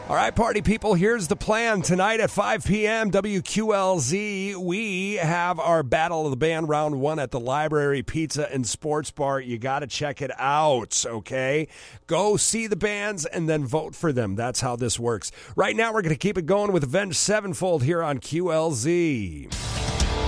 All right, party people, here's the plan. Tonight at 5 p.m., WQLZ, we have our Battle of the Band Round 1 at the Library Pizza and Sports Bar. You got to check it out, okay? Go see the bands and then vote for them. That's how this works. Right now, we're going to keep it going with Avenged Sevenfold here on QLZ.